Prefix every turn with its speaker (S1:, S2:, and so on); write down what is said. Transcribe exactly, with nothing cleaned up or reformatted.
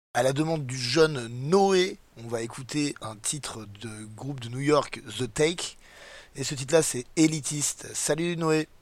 S1: À la demande du jeune Noé, on va écouter un titre de groupe de New York, The Take. Et ce titre-là, c'est Élitiste. Salut Noé.